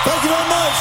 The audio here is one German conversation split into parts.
Thank you very much.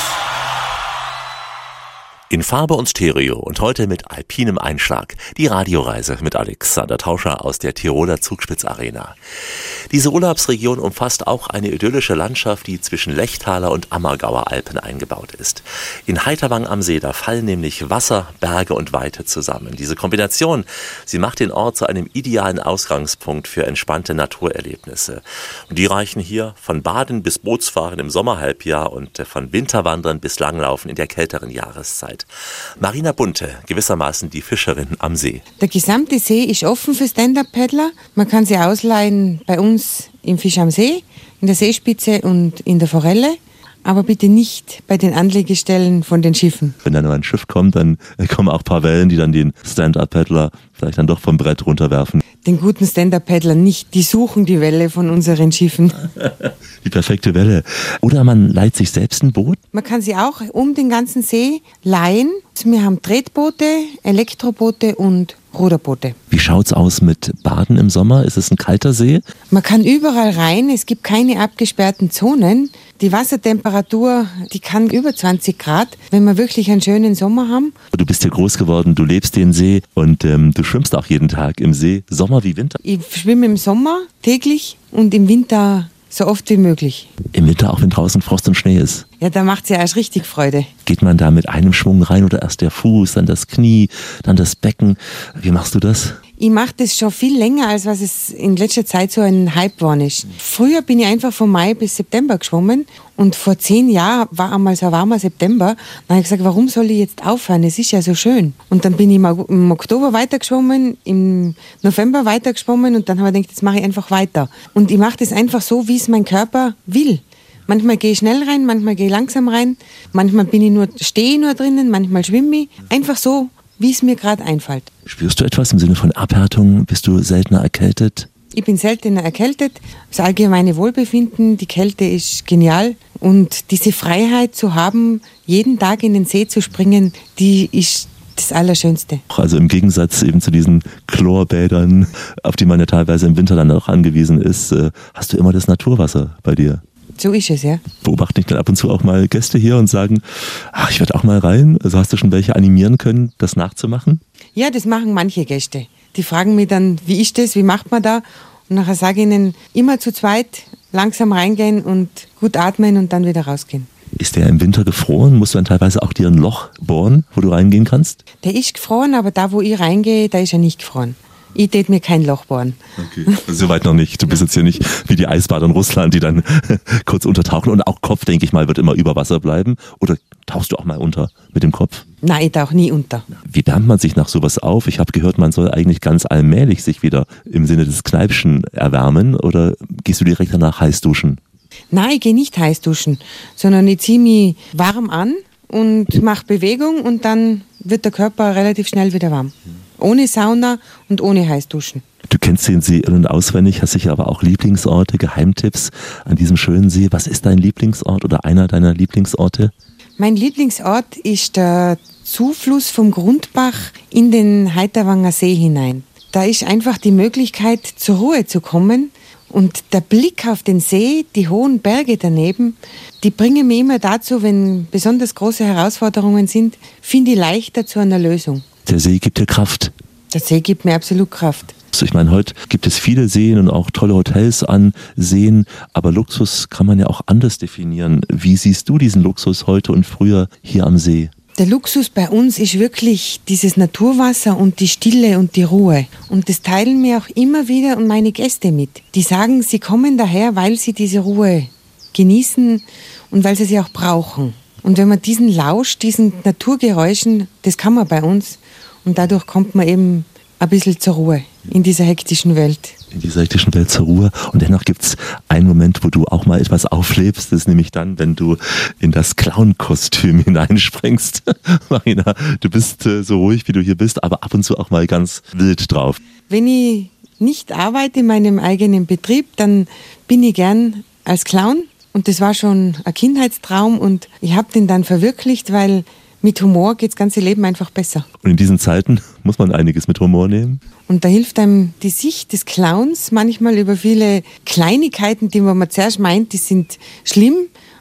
In Farbe und Stereo und heute mit alpinem Einschlag. Die Radioreise mit Alexander Tauscher aus der Tiroler Zugspitz-Arena. Diese Urlaubsregion umfasst auch eine idyllische Landschaft, die zwischen Lechtaler und Ammergauer Alpen eingebaut ist. In Heiterwang am See, da fallen nämlich Wasser, Berge und Weite zusammen. Diese Kombination, sie macht den Ort zu einem idealen Ausgangspunkt für entspannte Naturerlebnisse. Und die reichen hier von Baden bis Bootsfahren im Sommerhalbjahr und von Winterwandern bis Langlaufen in der kälteren Jahreszeit. Marina Bunte, gewissermaßen die Fischerin am See. Der gesamte See ist offen für Stand-Up-Paddler. Man kann sie ausleihen bei uns im Fisch am See, in der Seespitze und in der Forelle. Aber bitte nicht bei den Anlegestellen von den Schiffen. Wenn dann ein Schiff kommt, dann kommen auch ein paar Wellen, die dann den Stand-Up-Paddler vielleicht dann doch vom Brett runterwerfen. Den guten Stand-Up-Paddler nicht, die suchen die Welle von unseren Schiffen. Die perfekte Welle. Oder man leiht sich selbst ein Boot. Man kann sie auch um den ganzen See leihen. Wir haben Tretboote, Elektroboote und Ruderboote. Wie schaut's aus mit Baden im Sommer? Ist es ein kalter See? Man kann überall rein, es gibt keine abgesperrten Zonen. Die Wassertemperatur, die kann über 20 Grad, wenn wir wirklich einen schönen Sommer haben. Du bist hier groß geworden, du lebst den See und du schwimmst auch jeden Tag im See, Sommer wie Winter. Ich schwimme im Sommer täglich und im Winter so oft wie möglich. Im Winter auch, wenn draußen Frost und Schnee ist. Ja, da macht es ja erst richtig Freude. Geht man da mit einem Schwung rein oder erst der Fuß, dann das Knie, dann das Becken? Wie machst du das? Ich mache das schon viel länger, als was es in letzter Zeit so ein Hype geworden ist. Früher bin ich einfach von Mai bis September geschwommen und vor 10 Jahren war einmal so ein warmer September. Dann habe ich gesagt, warum soll ich jetzt aufhören? Es ist ja so schön. Und dann bin ich im Oktober weitergeschwommen, im November weitergeschwommen und dann habe ich gedacht, jetzt mache ich einfach weiter. Und ich mache das einfach so, wie es mein Körper will. Manchmal gehe ich schnell rein, manchmal gehe ich langsam rein, manchmal stehe ich nur drinnen, manchmal schwimme ich. Einfach so, wie es mir gerade einfällt. Spürst du etwas im Sinne von Abhärtung? Bist du seltener erkältet? Ich bin seltener erkältet. Das allgemeine Wohlbefinden, die Kälte ist genial. Und diese Freiheit zu haben, jeden Tag in den See zu springen, die ist das Allerschönste. Also im Gegensatz eben zu diesen Chlorbädern, auf die man ja teilweise im Winter dann auch angewiesen ist, hast du immer das Naturwasser bei dir. So ist es, ja. Beobachte ich dann ab und zu auch mal Gäste hier und sagen, ach, ich werde auch mal rein. Also hast du schon welche animieren können, das nachzumachen? Ja, das machen manche Gäste. Die fragen mich dann, wie ist das, wie macht man da? Und nachher sage ich ihnen, immer zu zweit langsam reingehen und gut atmen und dann wieder rausgehen. Ist der im Winter gefroren? Musst du dann teilweise auch dir ein Loch bohren, wo du reingehen kannst? Der ist gefroren, aber da, wo ich reingehe, da ist er nicht gefroren. Ich tät mir kein Loch bohren. Okay, soweit noch nicht. Du bist jetzt hier nicht wie die Eisbader in Russland, die dann kurz untertauchen. Und auch Kopf, denke ich mal, wird immer über Wasser bleiben. Oder tauchst du auch mal unter mit dem Kopf? Nein, ich tauche nie unter. Wie wärmt man sich nach sowas auf? Ich habe gehört, man soll eigentlich ganz allmählich sich wieder im Sinne des Kneipschen erwärmen. Oder gehst du direkt danach heiß duschen? Nein, ich gehe nicht heiß duschen, sondern ich ziehe mich warm an und mache Bewegung und dann wird der Körper relativ schnell wieder warm. Ohne Sauna und ohne Heißduschen. Du kennst den See in- und auswendig, hast sicher aber auch Lieblingsorte, Geheimtipps an diesem schönen See. Was ist dein Lieblingsort oder einer deiner Lieblingsorte? Mein Lieblingsort ist der Zufluss vom Grundbach in den Heiterwanger See hinein. Da ist einfach die Möglichkeit, zur Ruhe zu kommen. Und der Blick auf den See, die hohen Berge daneben, die bringen mich immer dazu, wenn besonders große Herausforderungen sind, finde ich leichter zu einer Lösung. Der See gibt dir Kraft. Der See gibt mir absolut Kraft. Ich meine, heute gibt es viele Seen und auch tolle Hotels an Seen, aber Luxus kann man ja auch anders definieren. Wie siehst du diesen Luxus heute und früher hier am See? Der Luxus bei uns ist wirklich dieses Naturwasser und die Stille und die Ruhe. Und das teilen mir auch immer wieder und meine Gäste mit. Die sagen, sie kommen daher, weil sie diese Ruhe genießen und weil sie sie auch brauchen. Und wenn man diesen Lausch, diesen Naturgeräuschen, das kann man bei uns. Und dadurch kommt man eben ein bisschen zur Ruhe in dieser hektischen Welt. In dieser hektischen Welt zur Ruhe. Und dennoch gibt es einen Moment, wo du auch mal etwas auflebst. Das ist nämlich dann, wenn du in das Clown-Kostüm hineinspringst. Marina, du bist so ruhig, wie du hier bist, aber ab und zu auch mal ganz wild drauf. Wenn ich nicht arbeite in meinem eigenen Betrieb, dann bin ich gern als Clown. Und das war schon ein Kindheitstraum und ich habe den dann verwirklicht, weil mit Humor geht das ganze Leben einfach besser. Und in diesen Zeiten muss man einiges mit Humor nehmen. Und da hilft einem die Sicht des Clowns manchmal über viele Kleinigkeiten, die man zuerst meint, die sind schlimm.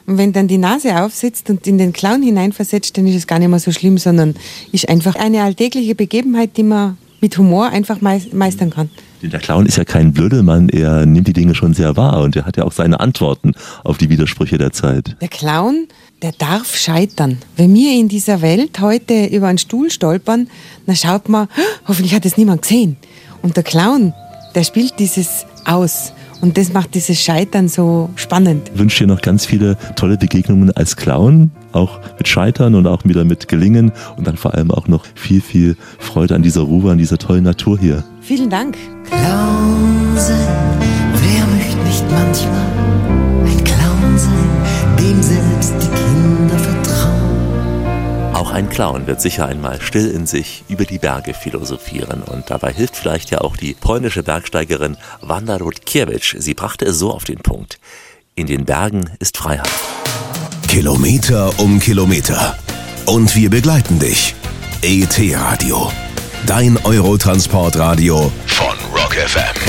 Und wenn dann die Nase aufsitzt und in den Clown hineinversetzt, dann ist es gar nicht mehr so schlimm, sondern ist einfach eine alltägliche Begebenheit, die man mit Humor einfach meistern kann. Der Clown ist ja kein Blödelmann, er nimmt die Dinge schon sehr wahr und er hat ja auch seine Antworten auf die Widersprüche der Zeit. Der Clown, der darf scheitern. Wenn wir in dieser Welt heute über einen Stuhl stolpern, dann schaut man, hoffentlich hat es niemand gesehen. Und der Clown, der spielt dieses aus. Und das macht dieses Scheitern so spannend. Ich wünsche dir noch ganz viele tolle Begegnungen als Clown, auch mit Scheitern und auch wieder mit Gelingen und dann vor allem auch noch viel, viel Freude an dieser Ruhe, an dieser tollen Natur hier. Vielen Dank. Clown sein, wer möchte nicht manchmal ein Clown sein, dem selbst die Kinder vertrauen. Auch ein Clown wird sicher einmal still in sich über die Berge philosophieren. Und dabei hilft vielleicht ja auch die polnische Bergsteigerin Wanda Rutkiewicz. Sie brachte es so auf den Punkt: In den Bergen ist Freiheit. Kilometer um Kilometer. Und wir begleiten dich. ET Radio. Dein Eurotransportradio von Rock FM.